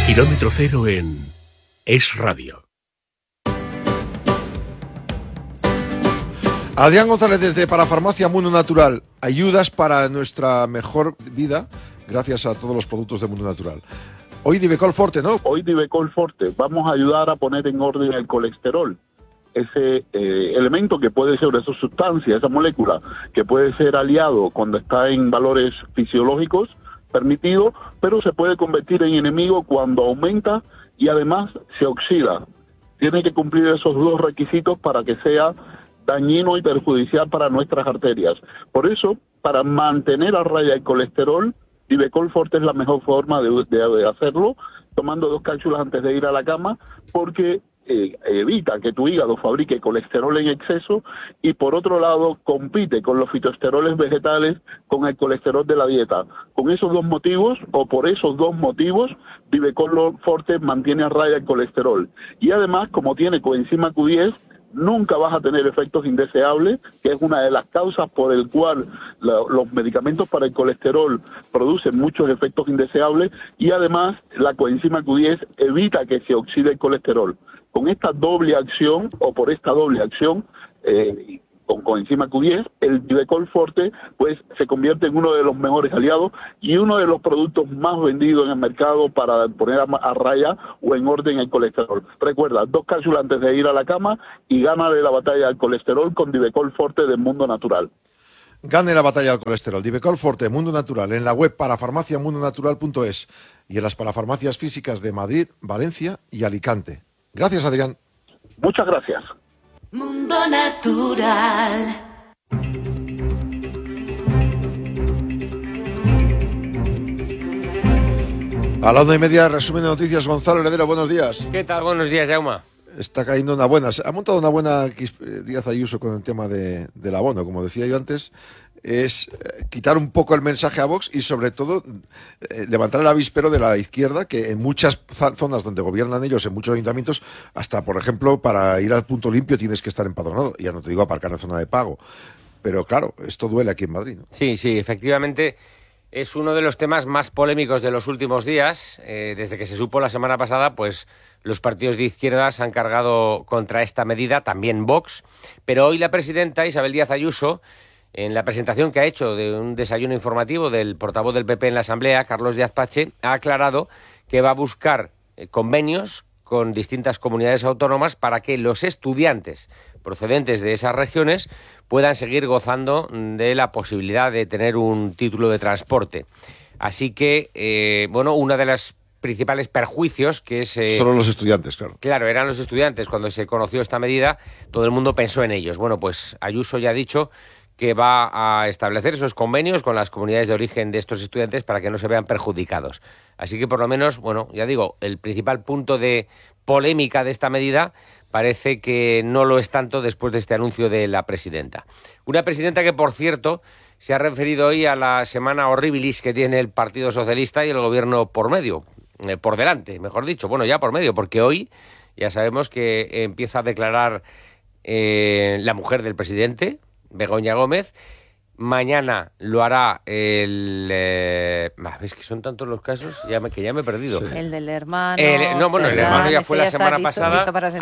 Kilómetro cero en Es Radio. Adrián González desde Parafarmacia Mundo Natural. Ayudas para nuestra mejor vida gracias a todos los productos de Mundo Natural. Hoy Divecol Forte, ¿no? Hoy Divecol Forte. Vamos a ayudar a poner en orden el colesterol. Ese elemento que puede ser, esa sustancia, esa molécula, que puede ser aliado cuando está en valores fisiológicos permitidos, pero se puede convertir en enemigo cuando aumenta y además se oxida. Tiene que cumplir esos dos requisitos para que sea dañino y perjudicial para nuestras arterias. Por eso, para mantener a raya el colesterol, Divecol Forte es la mejor forma de hacerlo, tomando 2 cápsulas antes de ir a la cama, porque evita que tu hígado fabrique colesterol en exceso y por otro lado compite con los fitoesteroles vegetales con el colesterol de la dieta. Con esos dos motivos, o por esos dos motivos, Divecol Forte mantiene a raya el colesterol. Y además, como tiene coenzima Q10, nunca vas a tener efectos indeseables, que es una de las causas por el cual los medicamentos para el colesterol producen muchos efectos indeseables, y además la coenzima Q10 evita que se oxide el colesterol. Con esta doble acción, o por esta doble acción, con coenzima Q10, el Divecol Forte pues se convierte en uno de los mejores aliados y uno de los productos más vendidos en el mercado para poner a raya o en orden el colesterol. Recuerda, 2 cápsulas antes de ir a la cama y gánale la batalla al colesterol con Divecol Forte de Mundo Natural. Gane la batalla al colesterol. Divecol Forte, Mundo Natural, en la web parafarmaciamundonatural.es y en las parafarmacias físicas de Madrid, Valencia y Alicante. Gracias, Adrián. Muchas gracias. Mundo Natural. A la 1:30, resumen de noticias, Gonzalo Heredero, buenos días. ¿Qué tal? Buenos días, Jaume. Está cayendo una buena, ha montado una buena Díaz Ayuso con el tema del abono, como decía yo antes, es quitar un poco el mensaje a Vox y sobre todo levantar el avispero de la izquierda, que en muchas zonas donde gobiernan ellos, en muchos ayuntamientos, hasta por ejemplo para ir al punto limpio tienes que estar empadronado, ya no te digo aparcar en zona de pago, pero claro, esto duele aquí en Madrid, ¿no? Sí, efectivamente es uno de los temas más polémicos de los últimos días. Desde que se supo la semana pasada, pues los partidos de izquierda se han cargado contra esta medida, también Vox, pero hoy la presidenta Isabel Díaz Ayuso, en la presentación que ha hecho de un desayuno informativo del portavoz del PP en la Asamblea, Carlos Díaz Pache, ha aclarado que va a buscar convenios con distintas comunidades autónomas para que los estudiantes procedentes de esas regiones puedan seguir gozando de la posibilidad de tener un título de transporte. Así que, una de las principales perjuicios que es... Solo los estudiantes, claro. Claro, eran los estudiantes. Cuando se conoció esta medida, todo el mundo pensó en ellos. Bueno, pues Ayuso ya ha dicho que va a establecer esos convenios con las comunidades de origen de estos estudiantes para que no se vean perjudicados. Así que, por lo menos, ya digo, el principal punto de polémica de esta medida parece que no lo es tanto después de este anuncio de la presidenta. Una presidenta que, por cierto, se ha referido hoy a la semana horribilis que tiene el Partido Socialista y el Gobierno por delante, mejor dicho. Bueno, ya por medio, porque hoy ya sabemos que empieza a declarar la mujer del presidente, Begoña Gómez. Mañana lo hará es que son tantos los casos que ya me he perdido. Sí. El del hermano. El hermano ya fue la semana pasada.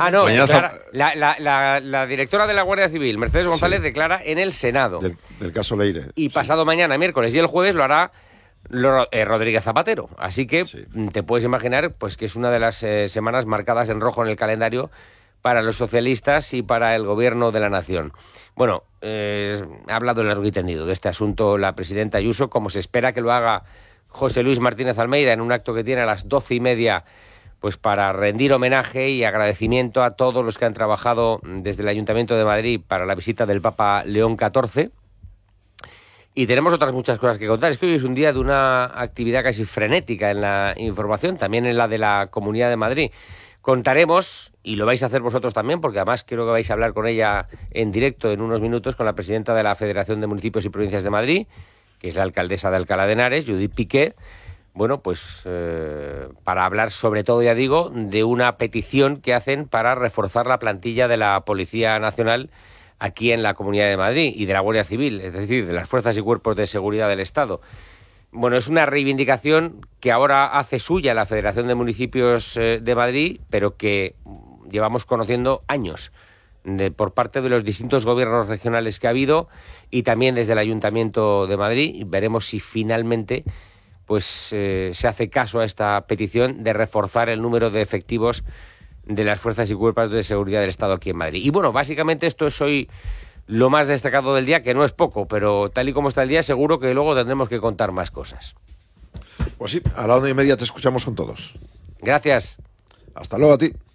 La directora de la Guardia Civil, Mercedes González, declara en el Senado. Del caso Leire. Y pasado mañana, miércoles y el jueves, lo hará Rodríguez Zapatero. Así que te puedes imaginar pues que es una de las semanas marcadas en rojo en el calendario para los socialistas y para el gobierno de la nación. Bueno, ha hablado largo y tendido de este asunto la presidenta Ayuso, como se espera que lo haga José Luis Martínez Almeida en un acto que tiene a las 12:30, pues para rendir homenaje y agradecimiento a todos los que han trabajado desde el Ayuntamiento de Madrid para la visita del Papa León XIV. Y tenemos otras muchas cosas que contar. Es que hoy es un día de una actividad casi frenética en la información, también en la de la Comunidad de Madrid. Contaremos, y lo vais a hacer vosotros también, porque además creo que vais a hablar con ella en directo en unos minutos, con la presidenta de la Federación de Municipios y Provincias de Madrid, que es la alcaldesa de Alcalá de Henares, Judith Piqué. Bueno, pues para hablar sobre todo, ya digo, de una petición que hacen para reforzar la plantilla de la Policía Nacional aquí en la Comunidad de Madrid y de la Guardia Civil, es decir, de las fuerzas y cuerpos de seguridad del Estado. bueno, es una reivindicación que ahora hace suya la Federación de Municipios de Madrid, pero que llevamos conociendo años por parte de los distintos gobiernos regionales que ha habido y también desde el Ayuntamiento de Madrid. Y veremos si finalmente pues se hace caso a esta petición de reforzar el número de efectivos de las fuerzas y cuerpos de seguridad del Estado aquí en Madrid. Y bueno, básicamente esto es hoy lo más destacado del día, que no es poco, pero tal y como está el día, seguro que luego tendremos que contar más cosas. Pues sí, a la 1:30 te escuchamos con todos. Gracias. Hasta luego a ti.